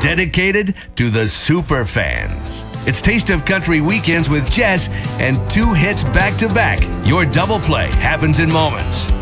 dedicated to the super fans. It's Taste of Country Weekends with Jess and 2 hits back to back. Your double play happens in moments.